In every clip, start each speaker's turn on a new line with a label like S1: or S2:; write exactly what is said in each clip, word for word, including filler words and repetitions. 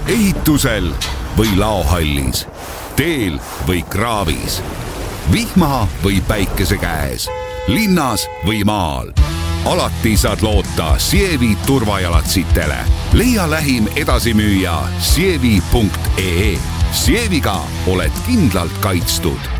S1: ehitusel või laohallis, teel või kraavis, vihma või päikese käes, linnas või maal. Alati saad loota Sievi turvajalatsitele. Leia lähim edasimüüja sievi punkt ee. Sieviga oled kindlalt kaitstud.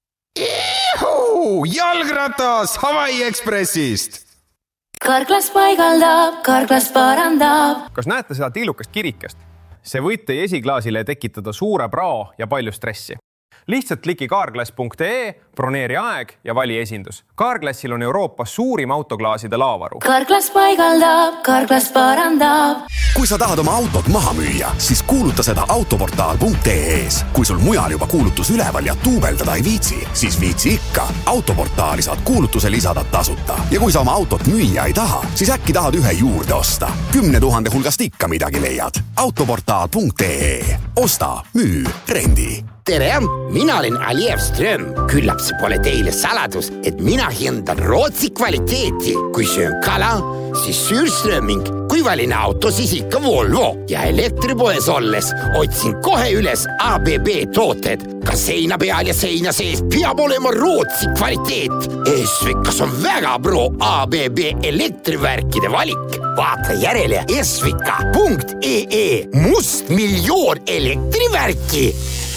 S2: Ihu, jalgratas Hawaii Expressist!
S3: Karklas paigaldab, Karklas parandab.
S4: Kas näete seda tiilukast kirikest? See võib teie esiklaasile tekitada suure prao ja palju stressi. Lihtsalt kliki carglass punkt ee, broneeri aeg ja vali esindus. Carglassil on Euroopas suurim autoklaaside laavaru.
S3: Karklas paigaldab, Karklas parandab.
S5: Kui sa tahad oma autot maha müüa, siis kuuluta seda autoportaal punkt ee-s. Kui sul mujal juba kuulutus üleval ja tuubeldada ei viitsi, siis viitsi ikka. Autoportaali saad kuulutuse lisada tasuta. Ja kui sa oma autot müüa ei taha, siis äkki tahad ühe juurde osta. Kümne tuhande hulgast ikka midagi leiad. autoportaal punkt ee. Osta, müü, rendi.
S6: Tere, mina olen Aliev Ström. Küllap see pole teile saladus, et mina hindan Rootsi kvaliteeti. Kui söön kala, siis Sürströming. Kui valin auto, siis ikka Volvo. Ja elektripoes olles otsin kohe üles A B B tooted. Ka seina peal ja seina sees peab olema Rootsi kvaliteet. Esvikas on väga pro A B B elektrivärkide valik. Vaata järele esvika punkt ee. Must miljoon elektrivärki.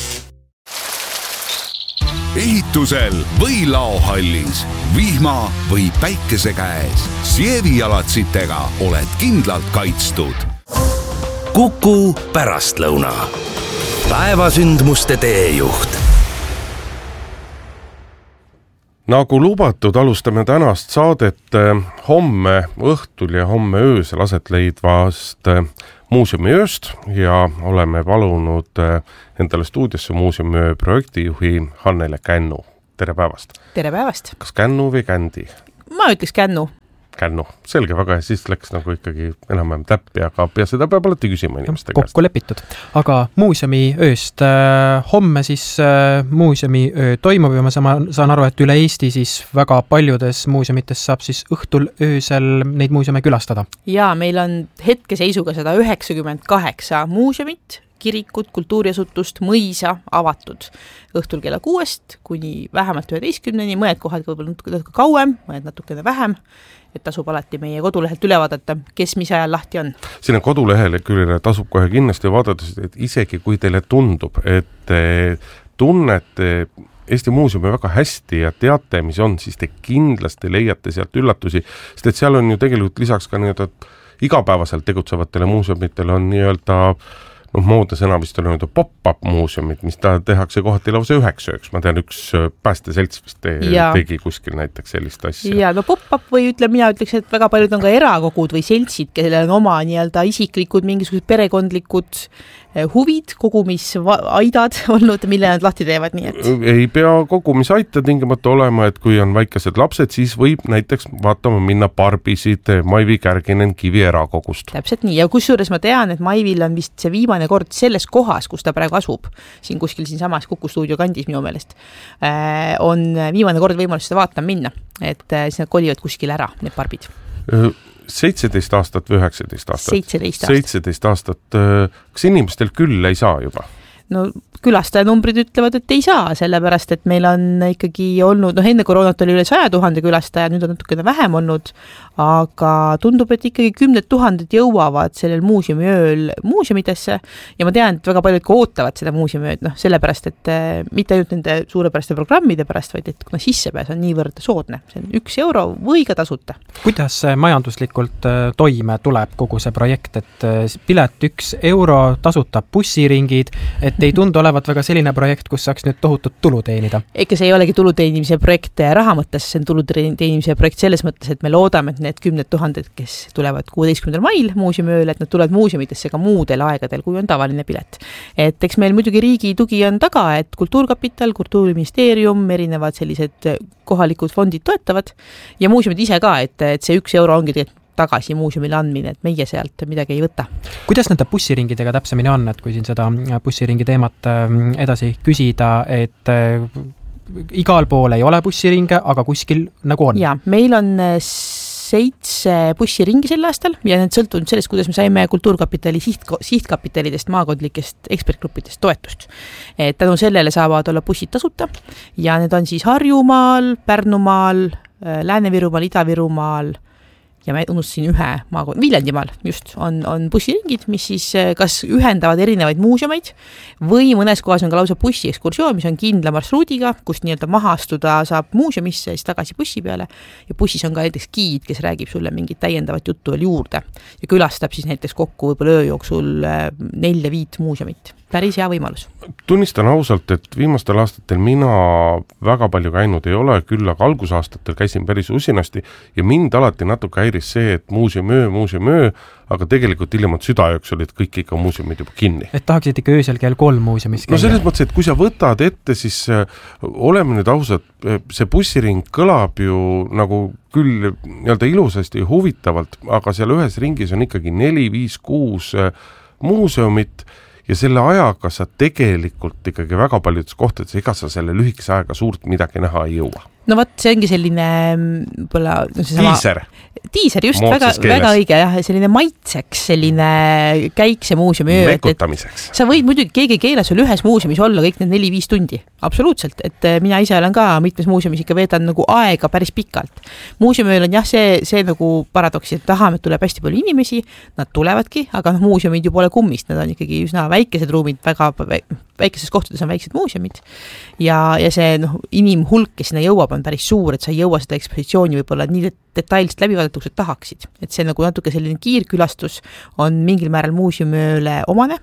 S1: Ehitusel või laohallis, vihma või päikese käes, Sievi jalatsitega oled kindlalt kaitstud.
S7: Kuku pärastlõuna. Päevasündmuste teejuht.
S8: Nagu lubatud, alustame tänast saadet homme õhtul ja homme öösel aset leidvast muuseumiööst ja oleme palunud endale stuudiosse muuseumiöö projektijuhi Hannele Kännu. Tere päevast!
S9: Tere päevast!
S8: Kas Kännu või Kändi?
S9: Ma ütleks Kännu.
S8: Kännu, selge, väga hea, siis läks nagu ikkagi enam-vähem täppi, aga ja seda peab alati küsima inimeste käest.
S10: Kokku lepitud. Aga muuseumi ööst äh, homme siis äh, muuseumi öö toimub ja ma saan, saan aru, et üle Eesti siis väga paljudes muuseumites saab siis õhtul öösel neid muuseume külastada.
S9: Ja meil on hetkeseisuga sada üheksakümmend kaheksa muuseumit, kirikut, kultuuriasutust, mõisa avatud õhtul kella kuuest kuni vähemalt üheteistkümneni, mõned kohad võib-olla natuke kauem, mõned natukene vähem, et tasub alati meie kodulehelt üle vaadata, kes mis ajal lahti on. Sinna
S8: kodulehele küll tasub kohe kindlasti vaadata, et isegi kui teile tundub, et te tunnete Eesti muuseumi väga hästi ja teate, mis on, siis te kindlasti leiate sealt üllatusi, sest et seal on ju tegelikult lisaks ka nii-öelda igapäevaselt tegutsevatele muuseumitele on nii-öelda noh, mooda sõna vist on nüüd pop-up muuseumid, mis ta tehakse kohati lausa üheks ööks. Ma tean, üks päästeselts vist te, tegi kuskil näiteks sellist asja.
S9: Ja, no pop-up või ütle, mina ütleks, et väga paljud on ka erakogud või seltsid, kellel on oma nii-öelda isiklikud, mingisugused perekondlikud huvid, kogumisaidad olnud, mille nad lahti teevad, nii et?
S8: Ei pea kogumisaita tingimata olema, et kui on väikesed lapsed, siis võib näiteks vaatama minna Barbisid Maivi Kärginen Kivi erakogust.
S9: Täpselt nii, ja kusjuures ma tean, et Maivil on vist see viimane kord selles kohas, kus ta praegu asub, siin kuskil siin samas Kuku stuudio kandis minu meelest, on viimane kord võimalus seda vaatama minna, et siis nad kolivad kuskil ära, need Barbid.
S8: seitseteist aastat või üheksateist aastat?
S9: seitseteist aastat.
S8: seitseteist aastat. Kas inimestel küll ei saa juba?
S9: No külastajanumbrid ütlevad, et ei saa, sellepärast, et meil on ikkagi olnud, noh enne koroonat oli üle saja tuhande külastaja, nüüd on natukene vähem olnud, aga tundub, et ikkagi kümned tuhanded jõuavad sellel muuseumiööl muuseumitesse ja ma tean, et väga paljud ka ootavad seda muuseumiööd, noh sellepärast, et mitte ainult nende suurepäraste programmide pärast, vaid et kuna sissepääs on niivõrd soodne, see on üks euro või ka tasuta.
S10: Kuidas majanduslikult toime tuleb kogu see projekt, et pilet üks euro, tasuta bussiringid, et ei tundu olevat väga selline projekt, kus saaks nüüd tohutut tulu teenida?
S9: Ega see ei olegi tulu teenimise projekt raha mõttes, see on tulu teenimise projekt selles mõttes, et me loodame, et need kümned tuhanded, kes tulevad kuueteistkümnendal mail muuseumiööle, et nad tulevad muuseumitesse ka muudel aegadel, kui on tavaline pilet. Et eks meil muidugi riigi tugi on taga, et Kultuurkapital, Kultuuriministeerium, erinevad sellised kohalikud fondid toetavad ja muuseumid ise ka, et, et see üks euro ongi tegelikult tagasi muuseumile andmine, et meie sealt midagi ei võta.
S10: Kuidas nende bussiringidega täpsemini on, et kui siin seda bussiringi teemat edasi küsida, et igal pool ei ole bussiringe, aga kuskil nagu on?
S9: Ja, meil on seitse bussiringi sel aastal ja need sõltunud sellest, kuidas me saime Kultuurkapitali siht, sihtkapitalidest, maakondlikest ekspertgruppidest toetust. Et tänu sellele saavad olla bussid tasuta ja need on siis Harjumaal, Pärnumaal, Lääne-Virumaal, Ida-Virumaal ja ma unustasin ühe maakond, Viljandimaal just on, on bussiringid, mis siis kas ühendavad erinevaid muuseumeid või mõnes kohas on ka lausa bussiekskursioon, mis on kindla marsruudiga, kust nii-öelda maha astuda saab muuseumisse ja siis tagasi bussi peale ja bussis on ka näiteks giid, kes räägib sulle mingit täiendavat juttu veel juurde ja külastab siis näiteks kokku võib-olla öö jooksul nelja viit muuseumit. Päris hea võimalus.
S8: Tunnistan ausalt, et viimastel aastatel mina väga palju käinud ei ole, küll aga algusaastatel käisin päris usinasti ja mind alati natuke häiris see, et muuseumöö, muuseumöö, aga tegelikult hiljemalt südaööks olid kõik ikka muuseumid juba kinni.
S10: Et tahaksid ikka öösel kell kolm muuseumis käia?
S8: No selles mõttes, et kui sa võtad ette, siis äh, oleme nüüd ausad, see bussiring kõlab ju nagu küll nii-öelda ilusasti ja huvitavalt, aga seal ühes ringis on ikkagi neli, viis, kuus äh, muuseumit ja selle ajaga sa tegelikult ikkagi väga paljudes kohtades, ega sa selle lühikese ajaga suurt midagi näha ei jõua.
S9: No võt, see ongi selline võla, no see sama,
S8: tiiser.
S9: Tiiser, just, väga, väga õige, jah, selline maitseks, selline käikse muuseumi öö.
S8: Mekutamiseks.
S9: Sa võid muidugi, keegi keela sul ühes muuseumis olla kõik need neli-viis tundi. Absoluutselt, et mina ise olen ka mitmes muuseumis ikka veedan nagu aega päris pikalt. Muuseumil on jah, see, see nagu paradoks, et tahame, et tuleb hästi palju inimesi, nad tulevadki, aga no, muuseumid ju pole kummist, nad on ikkagi üsna väikesed ruumid, väga väikeses kohtades on väiksed muuseumid ja, ja see no, inimhulk, kes sinna jõuab, on päris suur, et sa ei jõua seda ekspositsiooni võib-olla nii detailselt läbi vaadata, kui sa tahaksid. Et see nagu natuke selline kiirkülastus on mingil määral muuseumööle omane.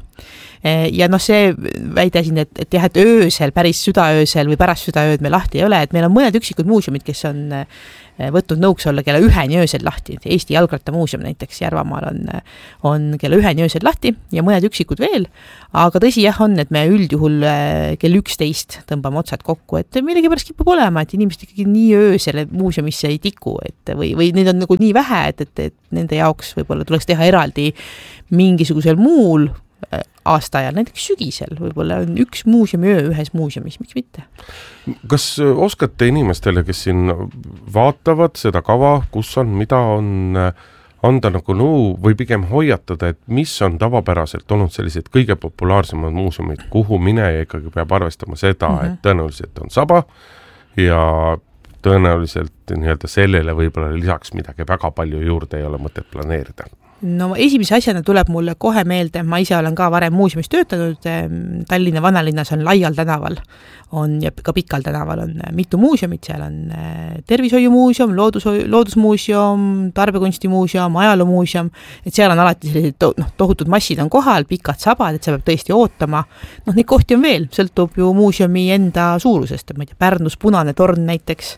S9: Ja noh, see väide siin, et, et jah, et öösel, päris südaöösel või pärast südaööd me lahti ei ole, et meil on mõned üksikud muuseumid, kes on võtnud nõuks olla kella üheni öösel lahti. Eesti Jalgrattamuuseum näiteks Järvamaal on, on kella üheni öösel lahti ja mõned üksikud veel, aga tõsi jah on, et me üldjuhul kell üksteist tõmbame otsad kokku, et millegi pärast kipub olema, et inimesed ikkagi nii öösel muuseumisse ei tiku, et või, või neid on nagu nii vähe, et, et, et nende jaoks võib-olla tuleks teha eraldi mingisugusel muul aasta ajal, näiteks sügisel võib-olla on üks muuseumi öö ühes muuseumis, miks mitte?
S8: Kas oskate inimestele, kes siin vaatavad seda kava, kus on, mida on, anda nagu nõu või pigem hoiatada, et mis on tavapäraselt olnud sellised kõige populaarsemad muuseumid, kuhu mineja ikkagi peab arvestama seda, mm-hmm. et tõenäoliselt on saba ja tõenäoliselt nii-öelda sellele võib-olla lisaks midagi väga palju juurde ei ole mõtet planeerida?
S9: No esimese asjana tuleb mulle kohe meelde, ma ise olen ka varem muuseumis töötanud, Tallinna vanalinnas on Laial tänaval on, ja ka Pikal tänaval on mitu muuseumit, seal on tervishoiumuuseum, loodus, loodusmuuseum, tarbekunstimuuseum, ajaloomuuseum, et seal on alati sellised to, no, tohutud massid on kohal, pikad sabad, et sa peab tõesti ootama. Noh, neid kohti on veel, sõltub ju muuseumi enda suurusest, et ma ei tea, Pärnus Punane torn näiteks,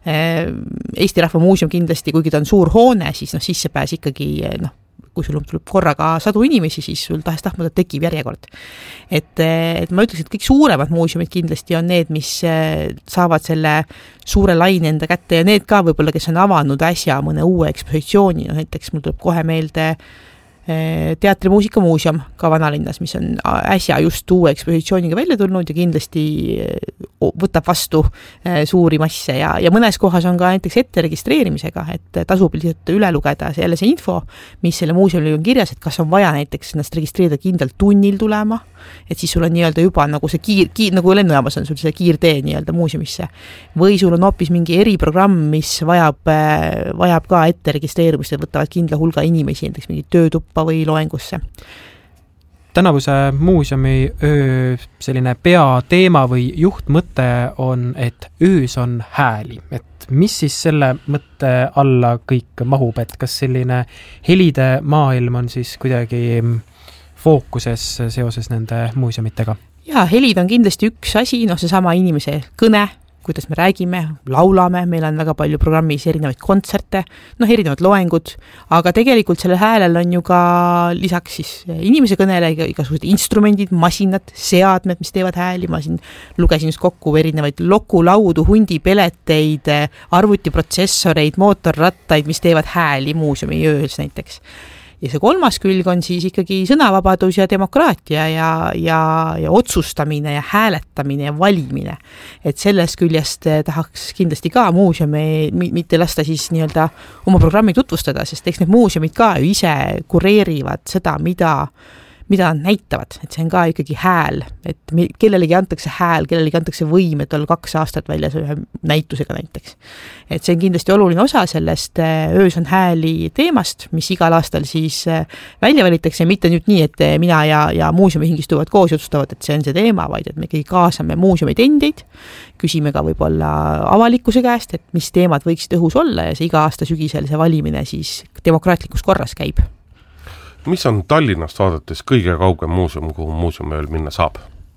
S9: Eesti Rahva Muuseum kindlasti, kuigi ta on suur hoone, siis noh, sisse pääs ikkagi, noh, kui sul tuleb korraga sadu inimesi, siis sul tahest tahtmata tekib järjekord. Et, et ma ütleks, et kõik suuremad muuseumid kindlasti on need, mis saavad selle suure laine enda kätte ja need ka võib-olla, kes on avanud äsja mõne uue ekspositsiooni, no näiteks mul tuleb kohe meelde teatrimuusikamuuseum ka vanalinnas, mis on äsja just uue ekspositsiooniga välja tulnud ja kindlasti võtab vastu suuri masse ja, ja mõnes kohas on ka näiteks ette registreerimisega, et tasub lihtsalt üle lugeda jälle see info, mis selle muuseumil on kirjas, et kas on vaja näiteks ennast registreerida kindlalt tunnil tulema, et siis sul on nii-öelda juba nagu see kiir, kiir nagu lennujaamas on sul see kiirtee nii-öelda muuseumisse või sul on hoopis mingi eriprogramm, mis vajab, vajab ka ette registreerimist ja võtavad kindla hulga inimesi, näiteks mingi töötuppa või loengusse.
S10: Tänavuse muuseumi öö selline peateema või juhtmõte on, et öös on hääli, et mis siis selle mõtte alla kõik mahub, et kas selline helide maailm on siis kuidagi fookuses seoses nende muuseumitega?
S9: Jaa, helid on kindlasti üks asi, noh see sama inimese kõne, kuidas me räägime, laulame, meil on väga palju programmis erinevaid kontserte, noh erinevad loengud, aga tegelikult selle häälel on ju ka lisaks siis inimese kõnele igasugused instrumendid, masinad, seadmed, mis teevad hääli, ma siin lugesin just kokku erinevaid lokulaudu, hundipeleteid, arvutiprotsessoreid, mootorrattaid, mis teevad hääli muuseumi öös näiteks. ja see kolmas külg on siis ikkagi sõnavabadus ja demokraatia ja, ja, ja otsustamine ja hääletamine ja valimine. Et sellest küljest tahaks kindlasti ka muuseumi mitte lasta siis nii-öelda oma programmi tutvustada, sest eks need muuseumid ka ju ise kureerivad seda, mida mida nad näitavad, et see on ka ikkagi hääl, et kellelegi antakse hääl, kellelegi antakse võim, et olla kaks aastat väljas ühe näitusega näiteks. Et see on kindlasti oluline osa sellest öös on hääli teemast, mis igal aastal siis välja valitakse, mitte nüüd nii, et mina ja, ja muuseumihing istuvad koos ja otsustavad, et see on see teema, vaid et me ikkagi kaasame muuseumid endid, küsime ka võib-olla avalikkuse käest, et mis teemad võiksid õhus olla ja see iga aasta sügisel see valimine siis demokraatlikus korras käib.
S8: Mis on Tallinnast vaadates kõige kaugem muuseum, kuhu muuseumööl minna saab?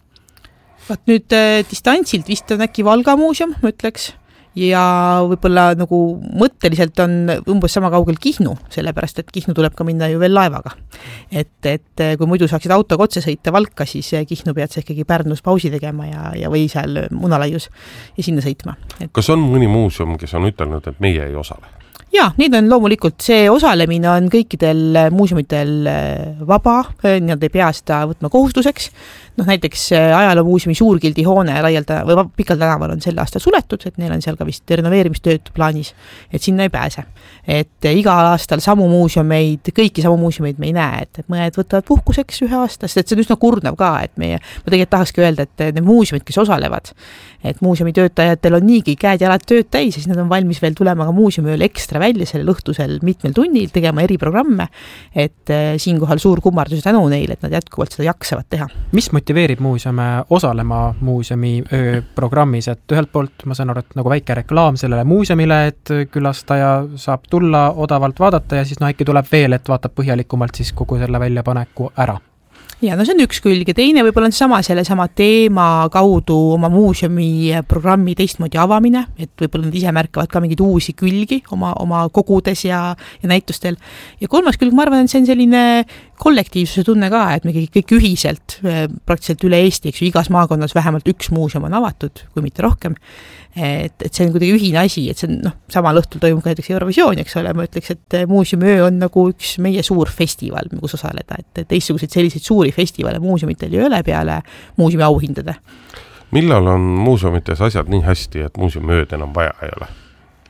S9: Vaat nüüd äh, distantsilt vist on äkki Valga muuseum, ma ütleks, ja võib-olla nagu mõtteliselt on umbes sama kaugel Kihnu, sellepärast, et Kihnu tuleb ka minna ju veel laevaga. Et, et kui muidu saaksid autoga otse sõita Valka, siis Kihnu pead sa ikkagi Pärnus pausi tegema ja, ja või seal Munalaius ja sinna sõitma. Et... Kas
S8: on mõni muuseum, kes on ütelnud, et meie ei osale?
S9: Jaa, neid on loomulikult, see osalemine on kõikidel muuseumitel vaba, nad ei pea seda võtma kohustuseks. Noh, näiteks ajaloomuuseumi Suurgildi hoone laialda, või Pikal tänaval on sel aastal suletud, et neil on seal ka vist renoveerimistööd plaanis, et sinna ei pääse. Et igal aastal samu muuseumeid, kõiki samu muuseumeid me ei näe, et, et mõned võtavad puhkuseks ühe aastast, et see on üsna kurnav ka, et meie, ma tegelikult tahakski öelda, et need muuseumid, kes osalevad, et muuseumi töötajatel on niigi käed ja alad tööd täis ja siis nad on valmis veel tulema ka muuseumööl ekstra välja sellel õhtusel mitmel tunnil, tegema eriprogramme, et siinkohal suur kummardus tänu neile, et nad jätkuvalt seda jaksavad teha.
S10: Mis motiveerib muuseume osalema muuseumi ööprogrammis, et ühelt poolt ma saan aru, et nagu väike reklaam sellele muuseumile, et külastaja saab tulla odavalt vaadata ja siis no äkki tuleb veel, et vaatab põhjalikumalt siis kogu selle väljapaneku ära.
S9: Ja no see on üks külg ja teine võib-olla on sama selle sama teema kaudu oma muuseumi programmi teistmoodi avamine, et võib-olla nad ise märkavad ka mingeid uusi külgi oma, oma kogudes ja, ja näitustel. Ja kolmas külg, ma arvan, et see on selline kollektiivsuse tunne ka, et me kõik, kõik ühiselt praktiliselt üle Eesti, eks ju, igas maakonnas vähemalt üks muuseum on avatud, kui mitte rohkem. Et, et see on kuidagi ühine asi, et see on, noh, samal õhtul toimub ka näiteks Eurovisioon, eks ole, ma ütleks, et muuseumöö on nagu üks meie suur festival, kus osaleda, et teistsuguseid selliseid suuri festivale muuseumitel ei ole peale muuseumi auhindade.
S8: Millal on muuseumites asjad nii hästi, et muuseumööd enam vaja ei ole?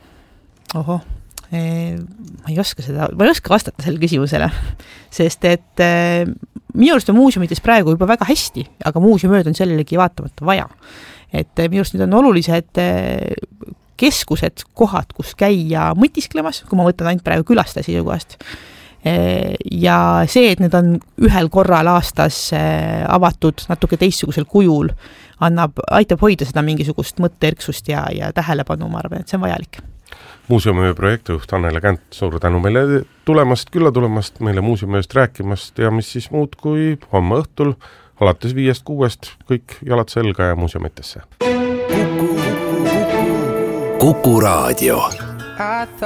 S9: Oho, ma ei oska seda, ma ei oska vastata selle küsimusele, sest et minu arust on muuseumites praegu juba väga hästi, aga muuseumööd on sellelegi vaatamata vaja. Et minu arust nüüd on olulised keskused, kohad, kus käia mõtisklemas, kui ma võtan ainult praegu külastaja seisukohast. Ja see, et need on ühel korral aastas avatud natuke teistsugusel kujul, annab, aitab hoida seda mingisugust mõtteerksust ja, ja tähelepanu, ma arvan, et see on vajalik.
S8: Muuseumi projektijuht Annele Känt, suur tänu meile tulemast, külla tulemast, meile muuseumist rääkimast ja mis siis muud kui homme õhtul alates viiest kuuest kõik jalad selga ja muuseumitesse.
S7: Kuku, Kuku, Kuku. Kuku Raadio.